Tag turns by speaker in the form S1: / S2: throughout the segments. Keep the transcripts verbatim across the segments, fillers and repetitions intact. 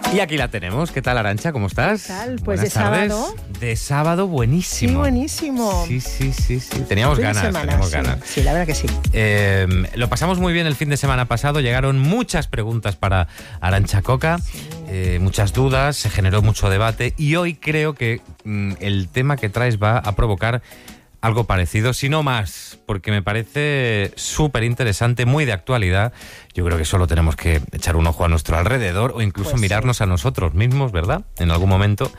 S1: Y aquí la tenemos. ¿Qué tal, Arantxa? ¿Cómo estás?
S2: ¿Qué tal? Pues
S1: Buenas
S2: de
S1: tardes.
S2: sábado.
S1: De sábado, buenísimo.
S2: Sí, buenísimo.
S1: Sí, sí, sí, sí. Teníamos
S2: Fin de
S1: ganas,
S2: semana,
S1: teníamos
S2: sí.
S1: ganas.
S2: Sí, la verdad que sí.
S1: Eh, lo pasamos muy bien el fin de semana pasado. Llegaron muchas preguntas para Arantxa Coca, sí. eh, muchas dudas, se generó mucho debate y hoy creo que mm, el tema que traes va a provocar algo parecido, si no más, porque me parece súper interesante, muy de actualidad. Yo creo que solo tenemos que echar un ojo a nuestro alrededor o incluso pues mirarnos sí. a nosotros mismos, ¿verdad? En algún momento.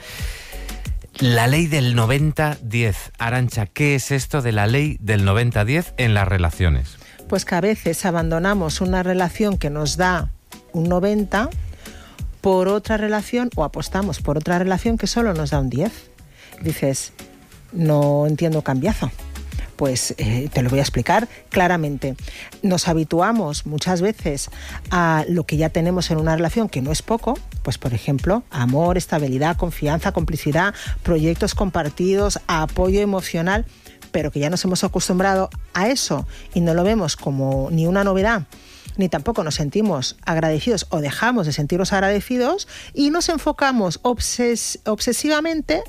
S1: La ley del noventa diez. Arantxa, ¿qué es esto de la ley del noventa diez en las relaciones?
S2: Pues que a veces abandonamos una relación que nos da un noventa por otra relación o apostamos por otra relación que solo nos da un diez. Dices, no entiendo cambiazo. Pues eh, te lo voy a explicar claramente. Nos habituamos muchas veces a lo que ya tenemos en una relación, que no es poco, pues por ejemplo, amor, estabilidad, confianza, complicidad, proyectos compartidos, apoyo emocional, pero que ya nos hemos acostumbrado a eso y no lo vemos como ni una novedad, ni tampoco nos sentimos agradecidos o dejamos de sentirnos agradecidos y nos enfocamos obses- obsesivamente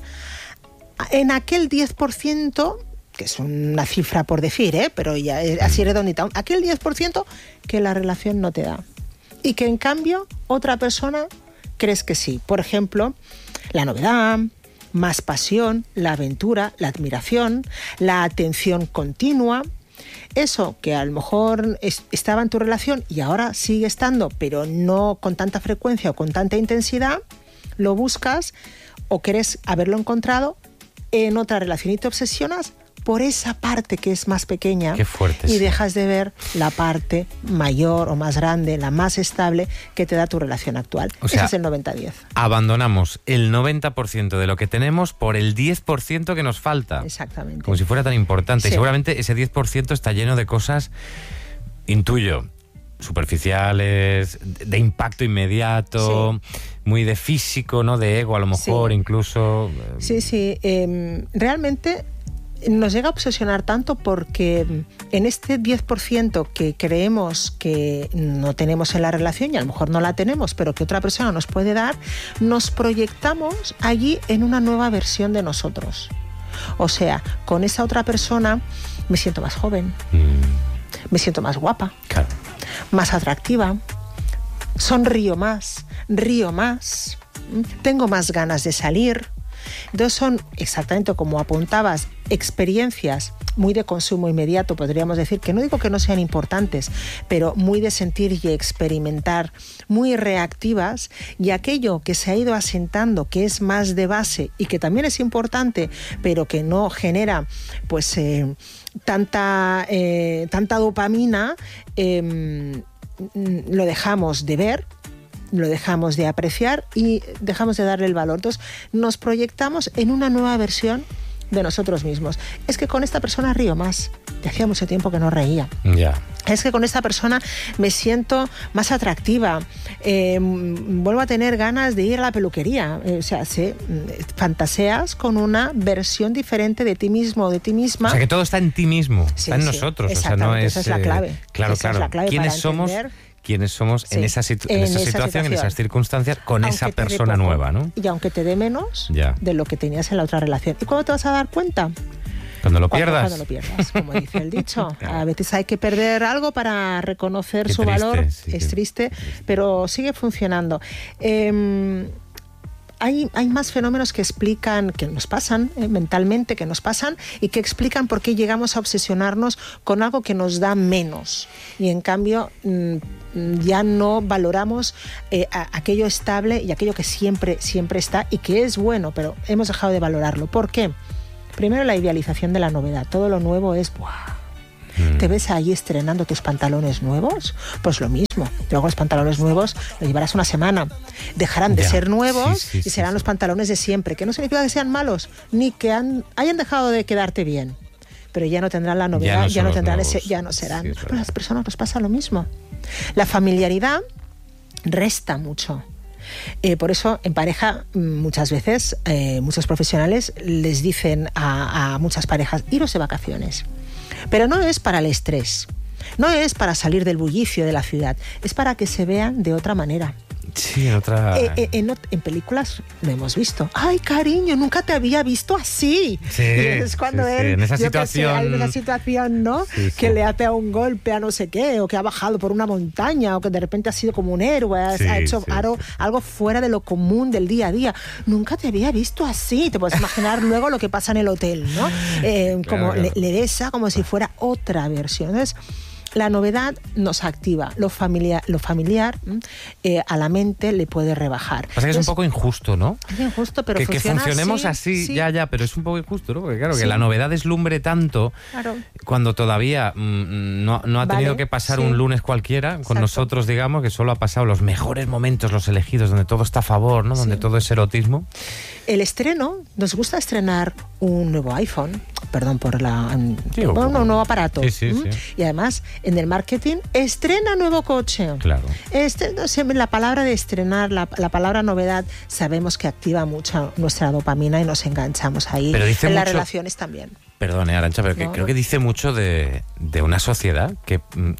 S2: en aquel diez por ciento, que es una cifra por decir, ¿eh? pero ya así redondita, aquel diez por ciento que la relación no te da. Y que en cambio otra persona crees que sí. Por ejemplo, la novedad, más pasión, la aventura, la admiración, la atención continua. Eso que a lo mejor es, estaba en tu relación y ahora sigue estando, pero no con tanta frecuencia o con tanta intensidad, lo buscas o quieres haberlo encontrado en otra relación y te obsesionas por esa parte que es más pequeña.
S1: Qué fuerte,
S2: y
S1: sí.
S2: dejas de ver la parte mayor o más grande, la más estable que te da tu relación actual.
S1: O sea,
S2: ese es el noventa diez.
S1: Abandonamos el noventa por ciento de lo que tenemos por el diez por ciento que nos falta.
S2: Exactamente.
S1: Como si fuera tan importante.
S2: Sí.
S1: Y seguramente ese diez por ciento está lleno de cosas, intuyo, superficiales, de impacto inmediato, sí. muy de físico, ¿no? De ego a lo mejor, sí. incluso.
S2: Sí, sí. Eh, realmente nos llega a obsesionar tanto porque en este diez por ciento que creemos que no tenemos en la relación y a lo mejor no la tenemos, pero que otra persona nos puede dar, nos proyectamos allí en una nueva versión de nosotros. O sea, con esa otra persona me siento más joven, mm. me siento más guapa,
S1: claro.
S2: más atractiva, sonrío más, río más, tengo más ganas de salir. Entonces son, exactamente como apuntabas, experiencias muy de consumo inmediato, podríamos decir, que no digo que no sean importantes, pero muy de sentir y experimentar, muy reactivas, y aquello que se ha ido asentando, que es más de base y que también es importante, pero que no genera pues eh, tanta, eh, tanta dopamina, eh, lo dejamos de ver, lo dejamos de apreciar y dejamos de darle el valor. Entonces nos proyectamos en una nueva versión de nosotros mismos. Es que con esta persona río más. Ya hacía mucho tiempo que no reía.
S1: Ya. Yeah.
S2: Es que con esta persona me siento más atractiva. Eh, vuelvo a tener ganas de ir a la peluquería. Eh, o sea, se, fantaseas con una versión diferente de ti mismo o de ti misma.
S1: O sea, que todo está en ti mismo,
S2: sí,
S1: está en
S2: sí,
S1: nosotros. O sea, no es,
S2: esa es la clave.
S1: Eh, claro,
S2: esa
S1: claro.
S2: Es la clave
S1: ¿Quiénes
S2: para
S1: somos?
S2: Entender?
S1: quiénes somos sí, en esa, situ- en
S2: en
S1: esa,
S2: esa
S1: situación,
S2: situación,
S1: en esas circunstancias, con
S2: aunque
S1: esa
S2: te
S1: persona
S2: poco,
S1: nueva, ¿no?
S2: Y aunque te dé menos
S1: ya.
S2: de lo que tenías en la otra relación. ¿Y cuándo te vas a dar cuenta?
S1: Cuando lo
S2: cuando,
S1: pierdas.
S2: Cuando lo pierdas, como dice el dicho. Claro. A veces hay que perder algo para reconocer
S1: Qué
S2: su
S1: triste,
S2: valor.
S1: sí,
S2: es
S1: qué,
S2: triste,
S1: qué triste,
S2: pero sigue funcionando. Eh, Hay, hay más fenómenos que explican, que nos pasan eh, mentalmente, que nos pasan y que explican por qué llegamos a obsesionarnos con algo que nos da menos. Y en cambio mmm, ya no valoramos eh, a, aquello estable y aquello que siempre, siempre está y que es bueno, pero hemos dejado de valorarlo. ¿Por qué? Primero, la idealización de la novedad. Todo lo nuevo es ¡buah! ¿Te ves ahí estrenando tus pantalones nuevos? Pues lo mismo. Luego los pantalones nuevos los llevarás una semana. Dejarán de ya. ser nuevos sí, sí, y serán sí, los sí. pantalones de siempre. Que no significa que sean malos, ni que han, hayan dejado de quedarte bien. Pero ya no tendrán la novedad, ya no, ya no tendrán ese, ya no serán. Sí, Pero a las personas nos pasa lo mismo. La familiaridad resta mucho. Eh, por eso en pareja muchas veces eh, muchos profesionales les dicen a, a muchas parejas: iros de vacaciones. Pero no es para el estrés, no es para salir del bullicio de la ciudad, es para que se vean de otra manera.
S1: Sí, en otra...
S2: Eh, eh, en, en películas lo hemos visto. Ay, cariño, nunca te había visto así.
S1: Sí,
S2: y es cuando
S1: sí,
S2: él,
S1: sí. En esa
S2: yo
S1: situación...
S2: que sé, hay una situación, ¿no?
S1: Sí, sí.
S2: Que le ha pegado un golpe a no sé qué, o que ha bajado por una montaña, o que de repente ha sido como un héroe,
S1: Sí,
S2: ha hecho
S1: sí,
S2: algo,
S1: sí.
S2: algo fuera de lo común del día a día. Nunca te había visto así. Te puedes imaginar luego lo que pasa en el hotel, ¿no? Eh,
S1: Claro,
S2: como
S1: claro.
S2: Le, le besa como si fuera otra versión. Entonces, la novedad nos activa, lo familiar, lo familiar eh, a la mente le puede rebajar.
S1: Pasa que es un
S2: Entonces,
S1: poco injusto, ¿no?
S2: es injusto, pero
S1: que, que
S2: funciona
S1: funcionemos
S2: así,
S1: así,
S2: sí.
S1: ya, ya, pero es un poco injusto, ¿no? Porque claro,
S2: Sí.
S1: que la novedad deslumbre tanto
S2: Claro.
S1: cuando todavía mm, no, no ha
S2: Vale,
S1: tenido que pasar
S2: sí.
S1: un lunes cualquiera con
S2: Exacto.
S1: nosotros, digamos, que solo ha pasado los mejores momentos, los elegidos, donde todo está a favor, ¿no? Donde
S2: Sí.
S1: todo es erotismo.
S2: El estreno, nos gusta estrenar un nuevo iPhone, perdón por la...
S1: Sí,
S2: bueno,
S1: o-
S2: un nuevo aparato.
S1: Sí, sí,
S2: ¿m?
S1: sí.
S2: Y además, en el marketing, estrena nuevo coche.
S1: Claro.
S2: Este, no sé, la palabra de estrenar, la, la palabra novedad, sabemos que activa mucho nuestra dopamina y nos enganchamos ahí.
S1: Pero dice
S2: en las
S1: mucho-
S2: relaciones también.
S1: Perdone, Arantxa, pero que
S2: No.
S1: creo que dice mucho de, de una sociedad que mm,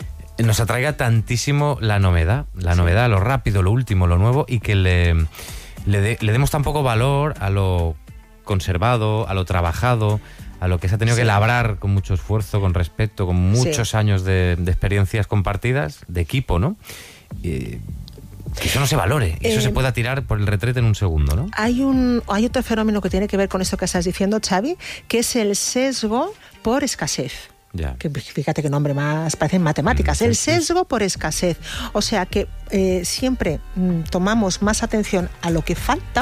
S1: nos atraiga tantísimo la novedad, la
S2: Sí.
S1: novedad, lo rápido, lo último, lo nuevo, y que le, le, de- le demos tan poco valor a lo conservado, a lo trabajado, a lo que se ha tenido
S2: Sí.
S1: que labrar con mucho esfuerzo, con respeto, con muchos
S2: Sí.
S1: años de, de experiencias compartidas, de equipo, ¿no? Y que eso no se valore, y eso
S2: Eh,
S1: se pueda tirar por el retrete en un segundo, ¿no?
S2: Hay, un, hay otro fenómeno que tiene que ver con esto que estás diciendo, Xavi, que es el sesgo por escasez.
S1: Ya.
S2: Que fíjate qué nombre más, parecen matemáticas.
S1: Mm, sí,
S2: El
S1: sí.
S2: sesgo por escasez. O sea que eh, siempre mm, tomamos más atención a lo que falta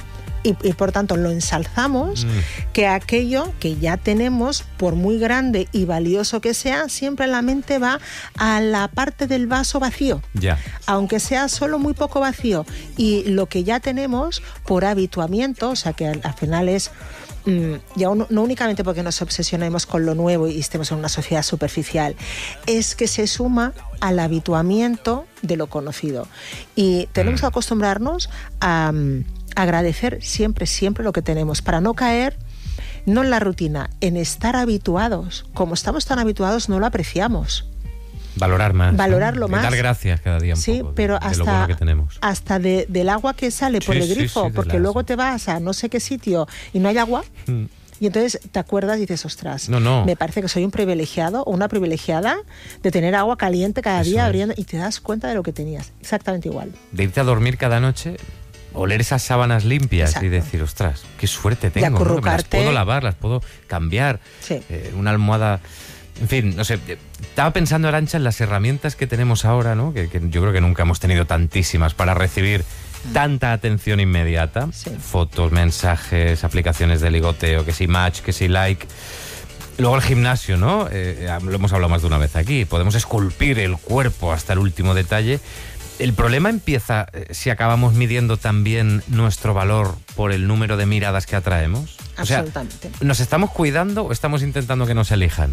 S2: y, y por tanto lo ensalzamos
S1: Mm.
S2: que aquello que ya tenemos, por muy grande y valioso que sea, siempre la mente va a la parte del vaso vacío.
S1: Ya.
S2: Aunque sea solo muy poco vacío, y lo que ya tenemos por habituamiento, o sea que al, al final es mm, ya un- no únicamente porque nos obsesionemos con lo nuevo y estemos en una sociedad superficial, es que se suma al habituamiento de lo conocido. Y tenemos que acostumbrarnos a mm, agradecer siempre, siempre lo que tenemos, para no caer no en la rutina, en estar habituados. Como estamos tan habituados, no lo apreciamos.
S1: Valorar más. ¿no?
S2: Valorarlo
S1: Y
S2: más.
S1: Dar gracias cada día un
S2: Sí,
S1: poco de-
S2: pero
S1: de, lo
S2: hasta,
S1: bueno que tenemos.
S2: hasta de- del agua que sale por
S1: Sí,
S2: el
S1: sí,
S2: grifo,
S1: sí, de
S2: porque
S1: las-
S2: luego te vas a no sé qué sitio y no hay agua.
S1: Mm.
S2: Y entonces te acuerdas y dices, ostras,
S1: No, no.
S2: me parece que soy un privilegiado o una privilegiada de tener agua caliente cada
S1: Eso
S2: día
S1: es.
S2: abriendo, y te das cuenta de lo que tenías. Exactamente igual.
S1: De irte a dormir cada noche, oler esas sábanas limpias
S2: Exacto.
S1: y decir, ostras, qué suerte tengo, ¿no? Que me las
S2: acurrucarte.
S1: puedo lavar, las puedo cambiar.
S2: Sí.
S1: Eh, una almohada... En fin, no sé, eh, estaba pensando, Arantxa, en las herramientas que tenemos ahora, ¿no? Que, que yo creo que nunca hemos tenido tantísimas para recibir tanta atención inmediata.
S2: Sí.
S1: Fotos, mensajes, aplicaciones de ligoteo, que si match, que si like. Luego el gimnasio, ¿no? Eh, eh, lo hemos hablado más de una vez aquí. Podemos esculpir el cuerpo hasta el último detalle. El problema empieza eh, si acabamos midiendo también nuestro valor por el número de miradas que atraemos. O sea,
S2: Absolutamente.
S1: ¿nos estamos cuidando o estamos intentando que nos elijan?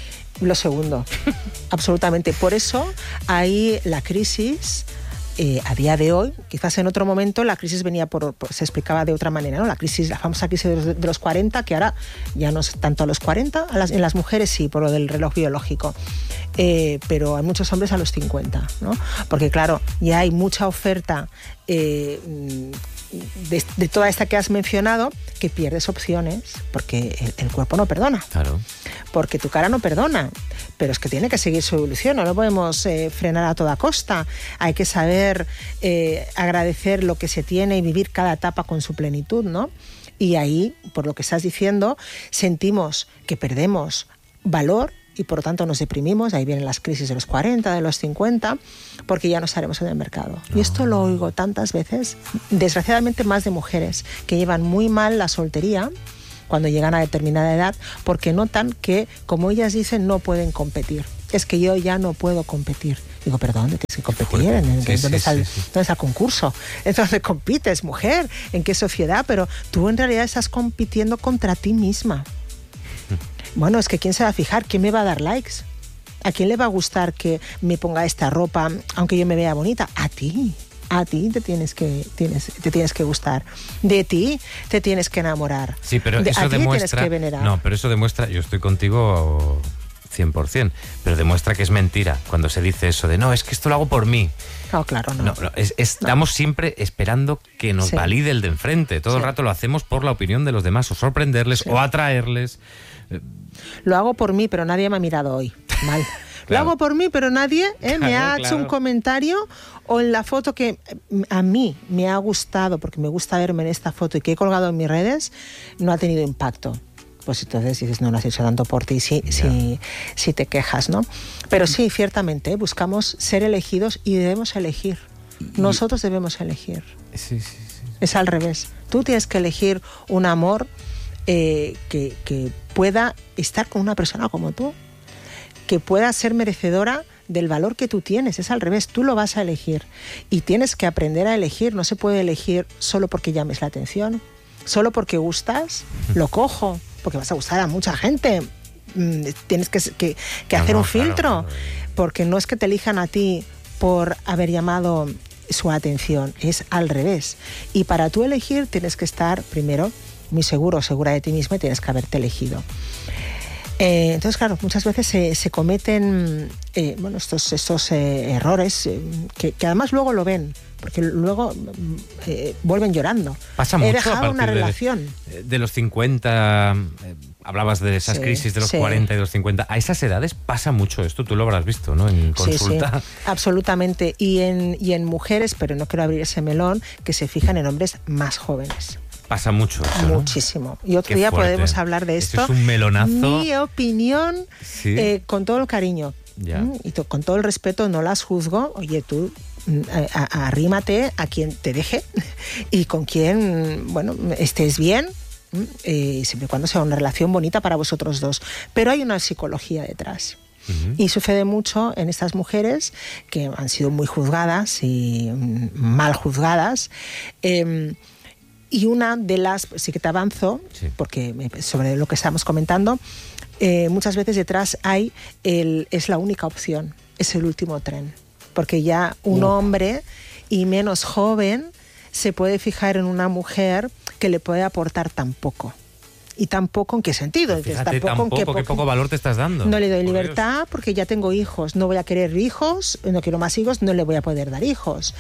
S2: Lo segundo, absolutamente. Por eso ahí la crisis, eh, a día de hoy, quizás en otro momento la crisis venía por, por- se explicaba de otra manera, ¿no? La crisis, la famosa crisis de los, de los cuarenta, que ahora ya no es tanto a los cuarenta, a las, en las mujeres sí, por lo del reloj biológico. Eh, pero hay muchos hombres a los cincuenta, ¿no? Porque claro, ya hay mucha oferta eh, de, de toda esta que has mencionado, que pierdes opciones porque el, el cuerpo no perdona.
S1: Claro.
S2: Porque tu cara no perdona, pero es que tiene que seguir su evolución, no lo podemos eh, frenar a toda costa. Hay que saber eh, agradecer lo que se tiene y vivir cada etapa con su plenitud, ¿no? Y ahí, por lo que estás diciendo, sentimos que perdemos valor y por lo tanto nos deprimimos. Ahí vienen las crisis de los cuarenta, de los cincuenta, porque ya no estaremos en el mercado. Y esto lo oigo tantas veces, desgraciadamente más de mujeres, que llevan muy mal la soltería cuando llegan a determinada edad, porque notan que, como ellas dicen, no pueden competir. Es que yo ya no puedo competir. Digo, perdón, ¿de qué tienes que competir? ¿En, en,
S1: Sí,
S2: ¿dónde,
S1: sí,
S2: está el,
S1: sí, sí.
S2: ¿Dónde está el concurso? ¿En dónde compites, mujer? ¿En qué sociedad? Pero tú en realidad estás compitiendo contra ti misma. Bueno, es que ¿quién se va a fijar? ¿Quién me va a dar likes? ¿A quién le va a gustar que me ponga esta ropa, aunque yo me vea bonita? A ti. A ti te tienes que, tienes, te tienes que gustar. De ti te tienes que enamorar.
S1: Sí, pero
S2: De-
S1: eso
S2: a ti
S1: demuestra...
S2: tienes que venerar.
S1: No, pero eso demuestra... Yo estoy contigo cien por ciento, pero demuestra que es mentira cuando se dice eso de no, es que esto lo hago por mí.
S2: No, claro, no.
S1: no, no es, estamos no. siempre esperando que nos sí. valide el de enfrente. Todo sí. el rato lo hacemos por la opinión de los demás, o sorprenderles, sí. o atraerles.
S2: Lo hago por mí, pero nadie me ha mirado hoy. Mal. Claro. Lo hago por mí, pero nadie eh, claro, me ha claro. hecho un comentario o en la foto que a mí me ha gustado, porque me gusta verme en esta foto y que he colgado en mis redes, no ha tenido impacto. Pues entonces dices, no lo has hecho tanto por ti, si, si, si te quejas, ¿no? Pero sí, ciertamente, buscamos ser elegidos y debemos elegir. Nosotros debemos elegir.
S1: Sí, sí, sí.
S2: Es al revés. Tú tienes que elegir un amor eh, que, que pueda estar con una persona como tú, que pueda ser merecedora del valor que tú tienes. Es al revés, tú lo vas a elegir y tienes que aprender a elegir. No se puede elegir solo porque llames la atención, solo porque gustas, lo cojo, porque vas a gustar a mucha gente. Tienes que, que, que hacer no, no, un filtro, claro, claro. porque no es que te elijan a ti por haber llamado su atención, es al revés. Y para tú elegir tienes que estar primero muy seguro, segura de ti misma, y tienes que haberte elegido. Eh, entonces, claro, muchas veces se, se cometen eh, bueno, estos, estos eh, errores eh, que, que además luego lo ven, porque luego eh, vuelven llorando.
S1: Pasa mucho.
S2: He dejado una
S1: de,
S2: relación.
S1: De los cincuenta, eh, hablabas de esas sí, crisis de los sí. cuarenta y de los cincuenta. A esas edades pasa mucho esto, tú lo habrás visto, ¿no? En consulta.
S2: Sí, sí, absolutamente. Y en, y en mujeres, pero no quiero abrir ese melón, que se fijan en hombres más jóvenes.
S1: Pasa mucho eso, ¿no?
S2: Muchísimo. Y otro
S1: Qué
S2: día
S1: fuerte.
S2: Podemos hablar de esto.
S1: Eso es un melonazo.
S2: Mi opinión,
S1: ¿Sí?
S2: eh, con todo el cariño
S1: ya.
S2: y to- con todo el respeto, no las juzgo. Oye, tú a, a, arrímate a quien te deje y con quien, bueno, estés bien, eh, siempre y cuando sea una relación bonita para vosotros dos. Pero hay una psicología detrás. Uh-huh. Y sucede mucho en estas mujeres que han sido muy juzgadas y mal juzgadas. Eh, Y una de las, sí que te avanzo, sí. porque sobre lo que estamos comentando, eh, muchas veces detrás hay, el, es la única opción, es el último tren. Porque ya un uh. hombre, y menos joven, se puede fijar en una mujer que le puede aportar tan poco. ¿Y tan poco en qué sentido?
S1: Fíjate,
S2: tampoco,
S1: tampoco,
S2: qué,
S1: qué poco valor te estás dando.
S2: No le doy libertad porque ya tengo hijos, no voy a querer hijos, no quiero más hijos, no le voy a poder dar hijos.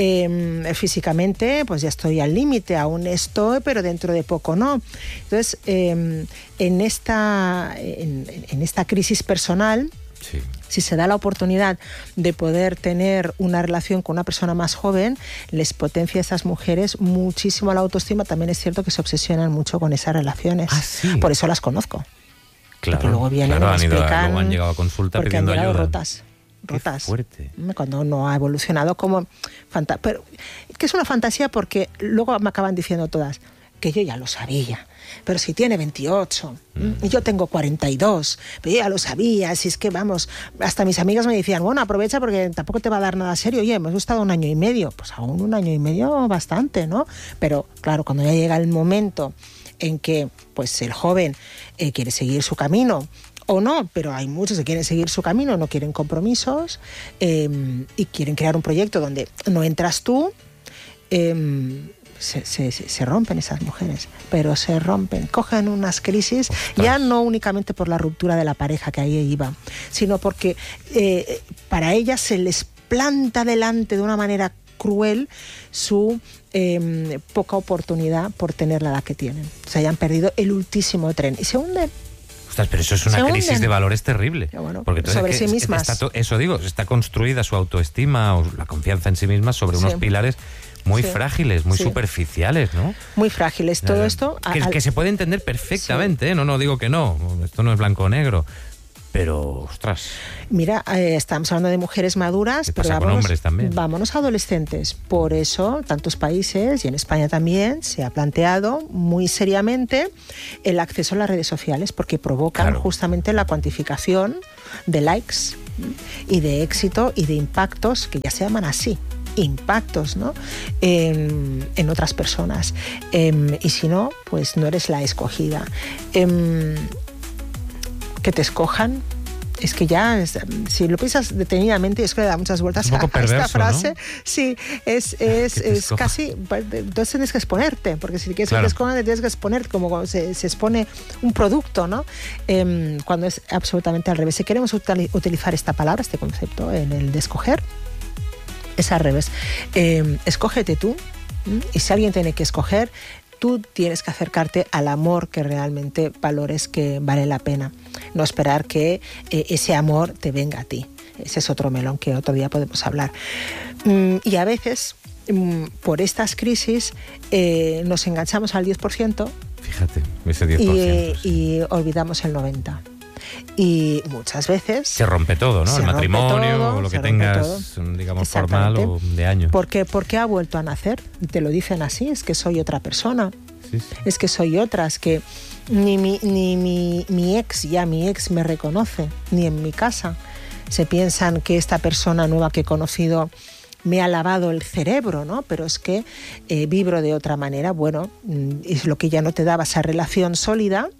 S2: Eh, físicamente, pues ya estoy al límite, aún estoy, pero dentro de poco no. Entonces, eh, en, esta, en, en esta crisis personal,
S1: sí.
S2: si se da la oportunidad de poder tener una relación con una persona más joven, les potencia a esas mujeres muchísimo la autoestima. También es cierto que se obsesionan mucho con esas relaciones.
S1: ¿Ah, sí?
S2: Por eso las conozco.
S1: Claro,
S2: porque luego vienen
S1: claro,
S2: y me explican,
S1: a, luego han llegado a consulta pidiendo
S2: han
S1: ayuda.
S2: rotas. rotas.
S1: Qué fuerte.
S2: Cuando no ha evolucionado como... Fanta- pero que es una fantasía porque luego me acaban diciendo todas que yo ya lo sabía. Pero si tiene veintiocho mm. y yo tengo cuarenta y dos, pero yo ya lo sabía, si es que vamos, hasta mis amigas me decían, bueno, aprovecha porque tampoco te va a dar nada serio. Oye, hemos estado un año y medio, pues aún un año y medio bastante, ¿no? Pero claro, cuando ya llega el momento en que pues el joven eh, quiere seguir su camino, o no, pero hay muchos que quieren seguir su camino, no quieren compromisos eh, y quieren crear un proyecto donde no entras tú, eh, Se, se, se rompen esas mujeres, pero se rompen, cogen unas crisis. Ostras. Ya no únicamente por la ruptura de la pareja que ahí iba, sino porque eh, para ellas se les planta delante de una manera cruel su eh, poca oportunidad por tener la edad que tienen. O sea, ya han perdido el ultísimo tren y se hunden.
S1: Ostras, pero eso es una crisis de valores terrible.
S2: Bueno,
S1: porque
S2: sobre sí mismas.
S1: Está to, eso digo, está construida su autoestima o la confianza en sí misma sobre unos sí. pilares muy sí. frágiles, muy sí. superficiales, ¿no?
S2: Muy frágiles. Todo
S1: eh,
S2: esto...
S1: Que, al... que se puede entender perfectamente, sí. ¿eh? No, no digo que no. Esto no es blanco o negro. Pero, ostras...
S2: Mira, eh, estamos hablando de mujeres maduras, pero
S1: pasa
S2: vámonos,
S1: con hombres también.
S2: vámonos a adolescentes. Por eso, tantos países, y en España también, se ha planteado muy seriamente el acceso a las redes sociales, porque provocan claro. justamente la cuantificación de likes y de éxito y de impactos, que ya se llaman así. impactos, ¿no? en, en otras personas. Eh, y si no, pues no eres la escogida. Eh, que te escojan es que ya, es, si lo piensas detenidamente, es que le da muchas vueltas
S1: es un poco
S2: a,
S1: perverso,
S2: a esta frase.
S1: ¿no?
S2: Sí, es, es, es casi... Entonces tienes que exponerte, porque si quieres claro. que te expongas, tienes que exponerte como se, se expone un producto, ¿no? Eh, cuando es absolutamente al revés. Si queremos util, utilizar esta palabra, este concepto, en el de escoger, es al revés. Eh, escógete tú, ¿m? Y si alguien tiene que escoger, tú tienes que acercarte al amor que realmente valores que vale la pena. No esperar que eh, ese amor te venga a ti. Ese es otro melón que otro día podemos hablar. Mm, y a veces, mm, por estas crisis, eh, nos enganchamos al diez por ciento.
S1: Fíjate, ese diez por ciento.
S2: Y, sí. y olvidamos el noventa por ciento. Y muchas veces...
S1: Se rompe todo, ¿no? El matrimonio,
S2: todo,
S1: o lo que tengas, todo. digamos, formal o de año.
S2: Porque, porque ha vuelto a nacer. Y te lo dicen así, es que soy otra persona. Sí, sí. Es que soy otra, es que ni, mi, ni mi, mi ex, ya mi ex me reconoce, ni en mi casa. Se piensan que esta persona nueva que he conocido me ha lavado el cerebro, ¿no? Pero es que eh, vibro de otra manera. Bueno, es lo que ya no te daba esa relación sólida,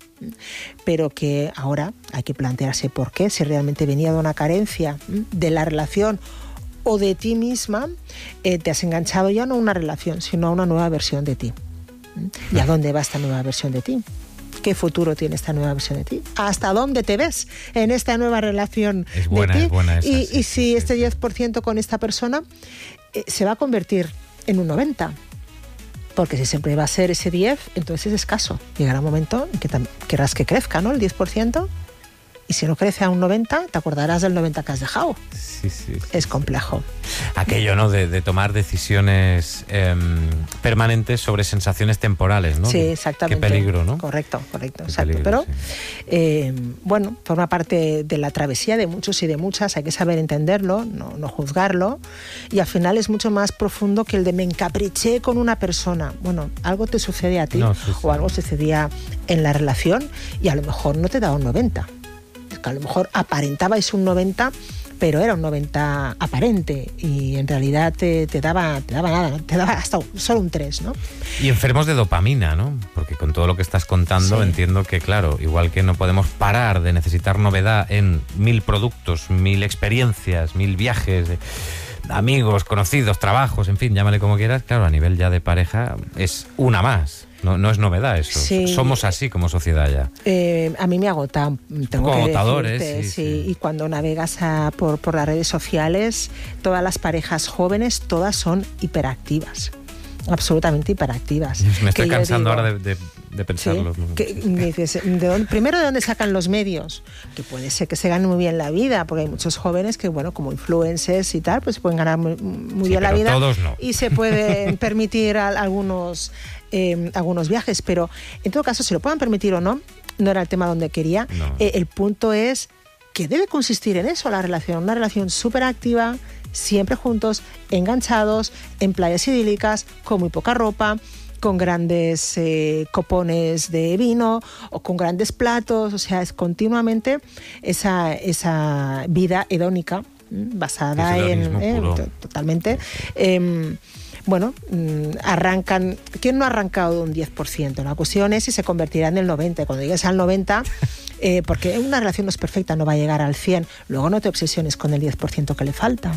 S2: pero que ahora hay que plantearse por qué, si realmente venía de una carencia de la relación o de ti misma, eh, te has enganchado ya no a una relación, sino a una nueva versión de ti. ¿Y a dónde va esta nueva versión de ti? ¿Qué futuro tiene esta nueva versión de ti? ¿Hasta dónde te ves en esta nueva relación
S1: es buena,
S2: de ti?
S1: Es buena esa,
S2: y,
S1: sí,
S2: y si
S1: sí,
S2: este
S1: sí.
S2: diez por ciento con esta persona eh, se va a convertir en un noventa por ciento. Porque si siempre va a ser ese diez, entonces es escaso. Llegará un momento en que querrás que crezca, ¿no? El diez por ciento. Y si no crece a un noventa, te acordarás del noventa que has dejado.
S1: Sí, sí, sí.
S2: Es complejo.
S1: Aquello, ¿no? De, de tomar decisiones eh, permanentes sobre sensaciones temporales, ¿no?
S2: Sí, exactamente.
S1: Qué peligro, ¿no?
S2: Correcto, correcto,
S1: Qué
S2: exacto.
S1: peligro,
S2: Pero,
S1: sí.
S2: eh, bueno, forma parte de la travesía de muchos y de muchas. Hay que saber entenderlo, no, no juzgarlo. Y al final es mucho más profundo que el de me encapriché con una persona. Bueno, algo te sucede a ti
S1: no, sí, sí.
S2: o algo sucedía en la relación y a lo mejor no te da un noventa. Que a lo mejor aparentabais un noventa, pero era un noventa aparente y en realidad te, te daba te daba nada, te daba hasta solo un tres, ¿no?
S1: Y enfermos de dopamina, ¿no? Porque con todo lo que estás contando sí. entiendo que, claro, igual que no podemos parar de necesitar novedad en mil productos, mil experiencias, mil viajes, amigos, conocidos, trabajos, en fin, llámale como quieras, claro, a nivel ya de pareja es una más. No, no es novedad eso. Sí. Somos así como sociedad ya.
S2: Eh, a mí me agota. Tengo
S1: como
S2: que
S1: agotadores.
S2: Decirte,
S1: sí,
S2: sí.
S1: Sí.
S2: Y cuando navegas a, por, por las redes sociales, todas las parejas jóvenes, todas son hiperactivas. Absolutamente hiperactivas.
S1: Me estoy cansando
S2: digo,
S1: ahora de, de, de pensarlo.
S2: ¿sí? Que, dices, ¿de dónde, primero, ¿de dónde sacan los medios? Que puede ser que se ganen muy bien la vida, porque hay muchos jóvenes que, bueno, como influencers y tal, pues se pueden ganar muy, muy
S1: sí,
S2: bien la vida.
S1: Todos no.
S2: Y se pueden permitir a, a algunos, eh, algunos viajes. Pero, en todo caso, si lo puedan permitir o no, no era el tema donde quería.
S1: No.
S2: Eh, el punto es que debe consistir en eso la relación. Una relación súper activa, siempre juntos, enganchados, en playas idílicas, con muy poca ropa, con grandes eh, copones de vino o con grandes platos. O sea, es continuamente esa, esa vida hedónica basada en... Eh, totalmente... Eh, bueno, arrancan... ¿Quién no ha arrancado de un diez por ciento? La cuestión es si se convertirá en el noventa por ciento. Cuando llegues al noventa por ciento, eh, porque una relación no es perfecta, no va a llegar al cien por ciento. Luego no te obsesiones con el diez por ciento que le falta.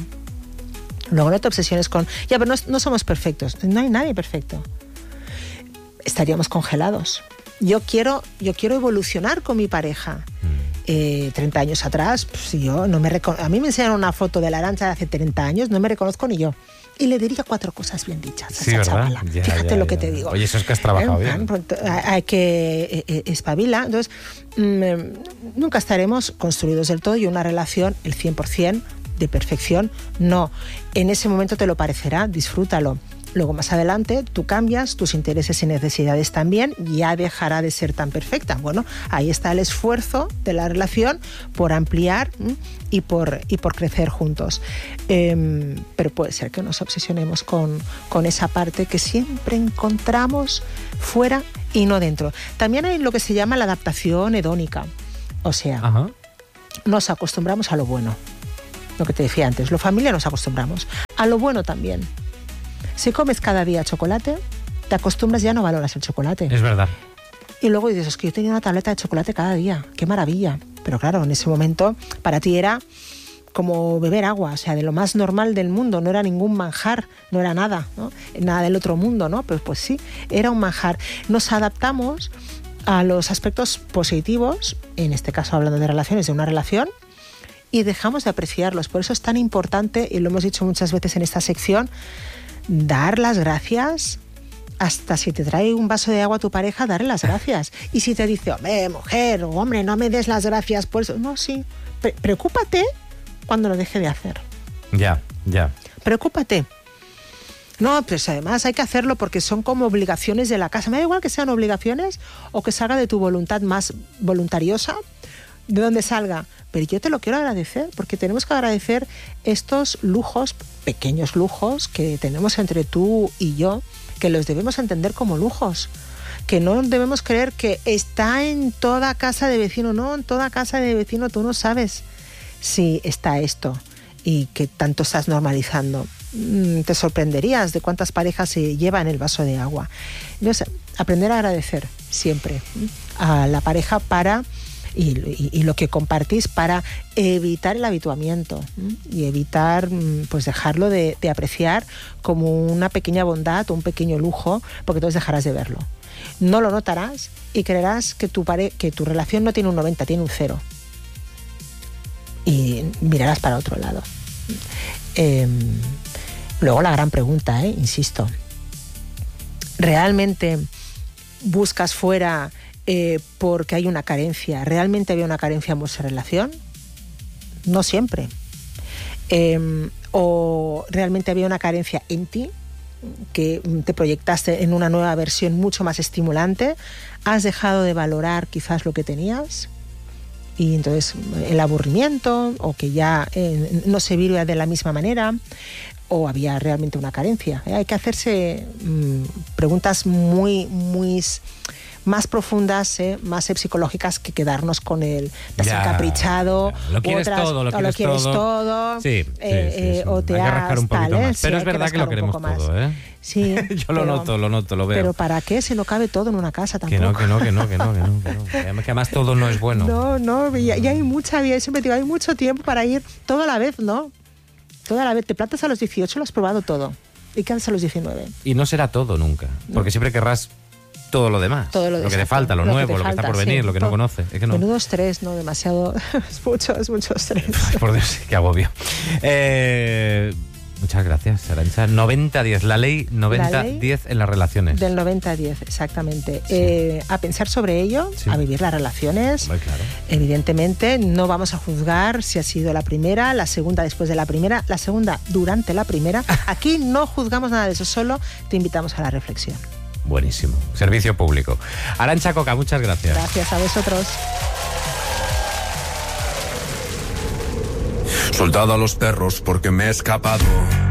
S2: Luego no te obsesiones con... Ya, pero no, no somos perfectos. No hay nadie perfecto. Estaríamos congelados. Yo quiero, yo quiero evolucionar con mi pareja. Eh, treinta años atrás, pues yo no me reco- a mí me enseñaron una foto de la Arantxa de hace treinta años, no me reconozco ni yo. Y le diría cuatro cosas bien dichas a
S1: sí,
S2: esa
S1: ¿verdad?
S2: chavala.
S1: Ya,
S2: Fíjate
S1: ya,
S2: lo que
S1: ya.
S2: te digo.
S1: Oye, eso es que has trabajado
S2: ¿Eh?
S1: bien.
S2: Pronto, hay que eh, espabilar. Entonces, mmm, nunca estaremos construidos del todo y una relación, el cien por ciento de perfección, no. En ese momento te lo parecerá, disfrútalo. Luego, más adelante, tú cambias, tus intereses y necesidades también, ya dejará de ser tan perfecta. Bueno, ahí está el esfuerzo de la relación por ampliar ¿m? y por, y por crecer juntos. Eh, pero puede ser que nos obsesionemos con, con esa parte que siempre encontramos fuera y no dentro. También hay lo que se llama la adaptación hedónica. O sea, Ajá. nos acostumbramos a lo bueno. Lo que te decía antes, lo familiar nos acostumbramos. A lo bueno también. Si comes cada día chocolate, te acostumbras, ya no valoras el chocolate.
S1: Es verdad.
S2: Y luego dices, es que yo tenía una tableta de chocolate cada día, qué maravilla. Pero claro, en ese momento para ti era como beber agua, o sea, de lo más normal del mundo, no era ningún manjar, no era nada, ¿no? Nada del otro mundo, ¿no? Pues, pues sí, era un manjar. Nos adaptamos a los aspectos positivos, en este caso hablando de relaciones, de una relación, y dejamos de apreciarlos. Por eso es tan importante, y lo hemos dicho muchas veces en esta sección, dar las gracias. Hasta si te trae un vaso de agua a tu pareja, darle las gracias. Y si te dice, hombre, mujer, hombre, no me des las gracias por eso. No, sí, Pre- preocúpate cuando lo deje de hacer.
S1: Ya, ya.
S2: Preocúpate. No, pues además hay que hacerlo porque son como obligaciones de la casa. Me da igual que sean obligaciones o que salga de tu voluntad más voluntariosa, de donde salga. Pero yo te lo quiero agradecer, porque tenemos que agradecer estos lujos, pequeños lujos, que tenemos entre tú y yo, que los debemos entender como lujos. Que no debemos creer que está en toda casa de vecino. No, en toda casa de vecino tú no sabes si está esto y que tanto estás normalizando. Te sorprenderías de cuántas parejas se llevan el vaso de agua. Entonces, aprender a agradecer siempre a la pareja para y, y, y lo que compartís para evitar el habituamiento y evitar pues dejarlo de, de apreciar como una pequeña bondad o un pequeño lujo, porque entonces dejarás de verlo. No lo notarás y creerás que tu, pare- que tu relación no tiene un noventa, tiene un cero. Y mirarás para otro lado. Eh, luego la gran pregunta, ¿eh? Insisto, ¿realmente buscas fuera eh, porque hay una carencia? ¿Realmente había una carencia en vuestra relación? No siempre. Eh, ¿O realmente había una carencia en ti, que te proyectaste en una nueva versión mucho más estimulante? ¿Has dejado de valorar quizás lo que tenías? Y entonces el aburrimiento, o que ya eh, no se vive de la misma manera, o había realmente una carencia. ¿Eh? Hay que hacerse mmm, preguntas muy, muy más profundas, ¿eh? Más psicológicas, que quedarnos con el te has
S1: Ya,
S2: encaprichado,
S1: ya. Lo quieres
S2: otras,
S1: todo, lo
S2: o
S1: quieres
S2: lo quieres
S1: todo.
S2: todo,
S1: Sí, sí,
S2: eh,
S1: sí,
S2: eh,
S1: sí.
S2: o te
S1: Hay que
S2: has
S1: rascar un poquito
S2: tal, ¿eh?
S1: más.
S2: Sí,
S1: Pero es
S2: hay que
S1: verdad que
S2: rascar
S1: lo
S2: un
S1: queremos
S2: poco más.
S1: todo, ¿eh?
S2: Sí,
S1: Yo lo
S2: pero-
S1: noto, lo noto, lo veo.
S2: Pero ¿para qué? Si no cabe todo en una casa
S1: Que
S2: tampoco.
S1: no, que no, que no, que no, que no, que no. Que además- que además todo no es bueno.
S2: No, no, y, y hay mucha vida, yo siempre digo, hay mucho tiempo para ir todo a la vez, ¿no? Todo a la vez. Te plantas a los dieciocho, lo has probado todo. ¿Y qué haces a los diecinueve?
S1: Y no será todo nunca, porque
S2: No.
S1: siempre querrás todo lo demás.
S2: Todo lo,
S1: lo que te
S2: exacto,
S1: falta, lo,
S2: lo que
S1: nuevo,
S2: te
S1: lo que
S2: falta,
S1: está por
S2: sí.
S1: venir, lo que no
S2: Todo.
S1: conoce. Es que no.
S2: Menudo estrés, ¿no? Demasiado. Es mucho, es mucho estrés.
S1: Ay, por Dios, qué agobio. Eh, muchas gracias, Arantxa. noventa diez, la ley noventa diez en las relaciones.
S2: Del noventa a diez, exactamente. Sí. Eh, a pensar sobre ello, sí. A vivir las relaciones.
S1: Muy claro.
S2: Evidentemente, no vamos a juzgar si ha sido la primera, la segunda después de la primera, la segunda durante la primera. Aquí no juzgamos nada de eso, solo te invitamos a la reflexión.
S1: Buenísimo. Servicio público. Arantxa Coca, muchas gracias.
S2: Gracias a vosotros.
S3: Soldado a los perros porque me he escapado.